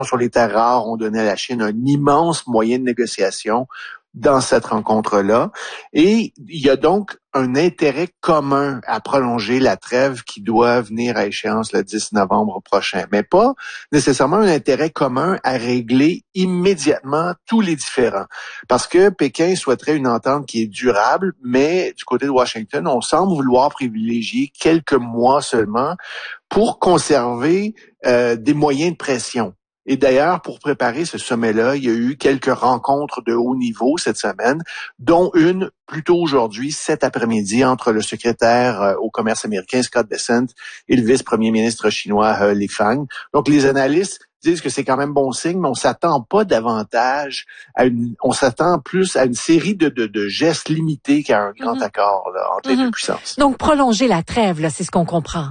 sur les terres rares ont donné à la Chine un immense moyen de négociation dans cette rencontre-là. Et il y a donc un intérêt commun à prolonger la trêve qui doit venir à échéance le 10 novembre prochain, mais pas nécessairement un intérêt commun à régler immédiatement tous les différends. Parce que Pékin souhaiterait une entente qui est durable, mais du côté de Washington, on semble vouloir privilégier quelques mois seulement pour conserver des moyens de pression. Et d'ailleurs, pour préparer ce sommet-là, il y a eu quelques rencontres de haut niveau cette semaine, dont une plus tôt aujourd'hui, cet après-midi, entre le secrétaire au commerce américain Scott Bessent et le vice-premier ministre chinois Li Fang. Donc, les analystes disent que c'est quand même bon signe, mais on s'attend pas davantage on s'attend plus à une série de gestes limités qu'à un grand accord là, entre les deux puissances. Donc, prolonger la trêve, là, c'est ce qu'on comprend.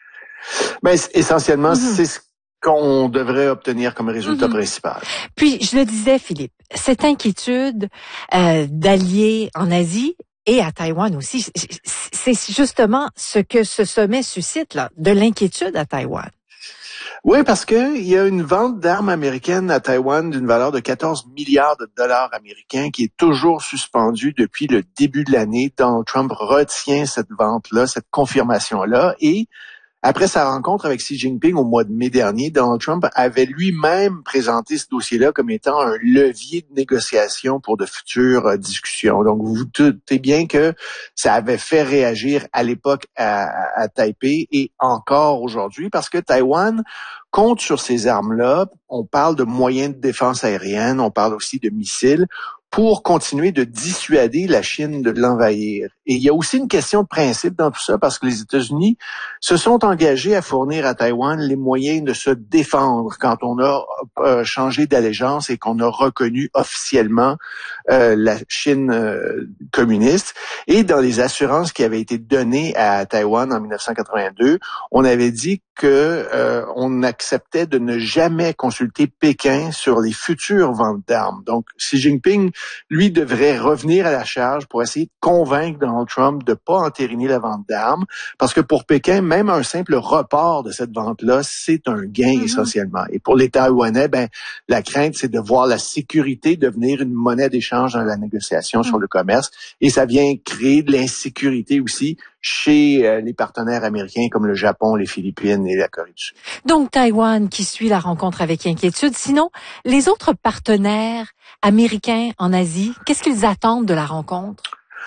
Ben, essentiellement, c'est ce qu'on devrait obtenir comme résultat principal. Puis, je le disais, Philippe, cette inquiétude d'alliés en Asie et à Taïwan aussi, c'est justement ce que ce sommet suscite, là, de l'inquiétude à Taïwan. Oui, parce que il y a une vente d'armes américaines à Taïwan d'une valeur de 14 milliards de dollars américains qui est toujours suspendue depuis le début de l'année. Donald Trump retient cette vente-là, cette confirmation-là, et après sa rencontre avec Xi Jinping au mois de mai dernier, Donald Trump avait lui-même présenté ce dossier-là comme étant un levier de négociation pour de futures discussions. Donc, vous doutez bien que ça avait fait réagir à l'époque à Taipei et encore aujourd'hui parce que Taïwan compte sur ces armes-là. On parle de moyens de défense aérienne, on parle aussi de missiles pour continuer de dissuader la Chine de l'envahir. Et il y a aussi une question de principe dans tout ça, parce que les États-Unis se sont engagés à fournir à Taïwan les moyens de se défendre quand on a changé d'allégeance et qu'on a reconnu officiellement la Chine communiste. Et dans les assurances qui avaient été données à Taïwan en 1982, on avait dit que on acceptait de ne jamais consulter Pékin sur les futures ventes d'armes. Donc, Xi Jinping, lui, devrait revenir à la charge pour essayer de convaincre Donald Trump de pas entériner la vente d'armes, parce que pour Pékin, même un simple report de cette vente-là, c'est un gain essentiellement. Et pour les Taïwanais, la crainte, c'est de voir la sécurité devenir une monnaie d'échange dans la négociation sur le commerce, et ça vient créer de l'insécurité aussi chez les partenaires américains comme le Japon, les Philippines et la Corée du Sud. Donc, Taïwan qui suit la rencontre avec inquiétude. Sinon, les autres partenaires américains en Asie, qu'est-ce qu'ils attendent de la rencontre?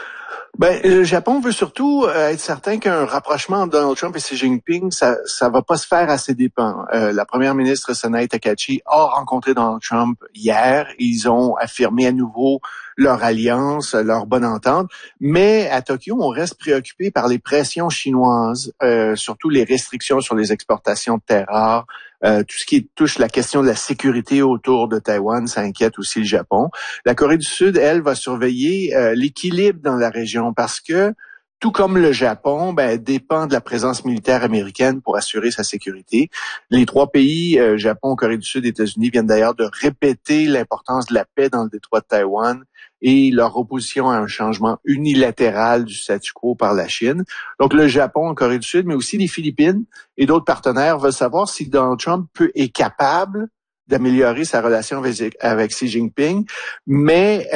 Le Japon veut surtout être certain qu'un rapprochement entre Donald Trump et Xi Jinping, ça va pas se faire à ses dépens. La première ministre Sanae Takahashi a rencontré Donald Trump hier. Ils ont affirmé à nouveau leur alliance, leur bonne entente. Mais à Tokyo, on reste préoccupé par les pressions chinoises, surtout les restrictions sur les exportations de terres rares. Tout ce qui touche la question de la sécurité autour de Taïwan, ça inquiète aussi le Japon. La Corée du Sud, elle, va surveiller l'équilibre dans la région parce que, tout comme le Japon, dépend de la présence militaire américaine pour assurer sa sécurité. Les trois pays, Japon, Corée du Sud, États-Unis, viennent d'ailleurs de répéter l'importance de la paix dans le détroit de Taïwan et leur opposition à un changement unilatéral du statu quo par la Chine. Donc le Japon, la Corée du Sud, mais aussi les Philippines et d'autres partenaires veulent savoir si Donald Trump est capable d'améliorer sa relation avec Xi Jinping, mais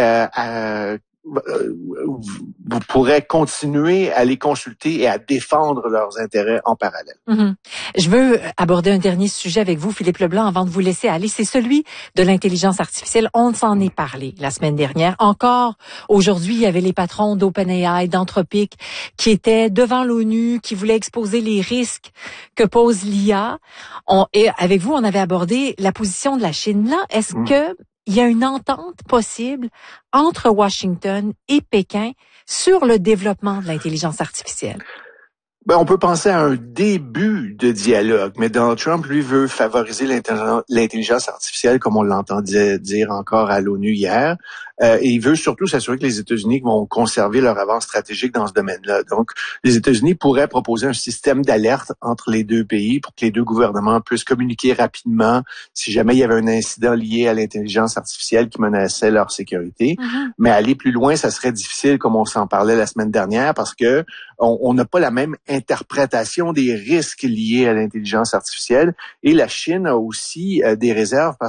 vous pourrez continuer à les consulter et à défendre leurs intérêts en parallèle. Je veux aborder un dernier sujet avec vous, Philippe Leblanc, avant de vous laisser aller. C'est celui de l'intelligence artificielle. On s'en est parlé la semaine dernière. Encore aujourd'hui, il y avait les patrons d'OpenAI, d'Anthropic, qui étaient devant l'ONU, qui voulaient exposer les risques que pose l'IA. Et avec vous, on avait abordé la position de la Chine. Là, est-ce que il y a une entente possible entre Washington et Pékin sur le développement de l'intelligence artificielle? On peut penser à un début de dialogue, mais Donald Trump, lui, veut favoriser l'intelligence artificielle, comme on l'entendait dire encore à l'ONU hier. et il veut surtout s'assurer que les États-Unis vont conserver leur avance stratégique dans ce domaine-là. Donc, les États-Unis pourraient proposer un système d'alerte entre les deux pays pour que les deux gouvernements puissent communiquer rapidement si jamais il y avait un incident lié à l'intelligence artificielle qui menaçait leur sécurité. Mais aller plus loin, ça serait difficile, comme on s'en parlait la semaine dernière, parce que on n'a pas la même interprétation des risques liés à l'intelligence artificielle. Et la Chine a aussi des réserves